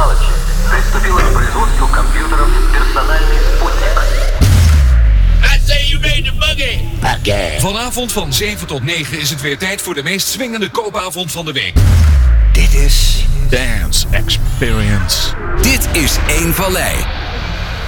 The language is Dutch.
Technology приступила к производству компьютеров «Персональный спутник». Vanavond van 7 tot 9 is het weer tijd voor de meest swingende koopavond van de week. Dit is Dance Experience. Dit is Eén Vallei.